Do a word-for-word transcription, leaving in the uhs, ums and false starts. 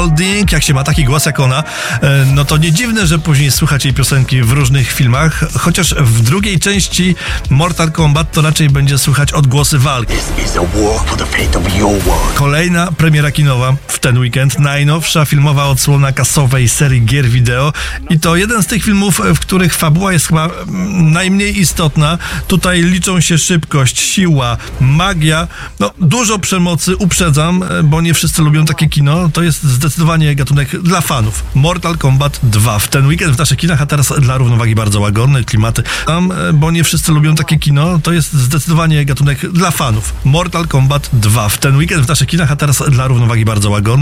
Golding, jak się ma taki głos jak ona, no to nie dziwne, że później słychać jej piosenki w różnych filmach, chociaż w drugiej części Mortal Kombat to raczej będzie słychać odgłosy walki. Kolejna premiera kinowa w ten weekend, najnowsza filmowa odsłona kasowej serii gier wideo i to jeden z tych filmów, w których fabuła jest chyba najmniej istotna. Tutaj liczą się szybkość, siła, magia, no dużo przemocy, uprzedzam, bo nie wszyscy lubią takie kino, to jest zdecydowanie gatunek dla fanów. Mortal Kombat dwa w ten weekend w naszych kinach, a teraz dla równowagi bardzo łagodne klimaty, tam, bo nie wszyscy lubią takie kino, to jest zdecydowanie gatunek dla fanów. Mortal Kombat dwa w ten weekend w naszych kinach, a teraz dla równowagi bardzo łagodne.